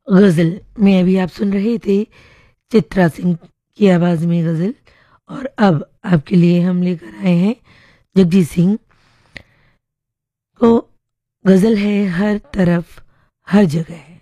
गज़ल में अभी आप सुन रहे थे चित्रा सिंह की आवाज़ में गज़ल। और अब आपके लिए हम लेकर आए हैं जगजीत सिंह को। गज़ल है हर तरफ हर जगह।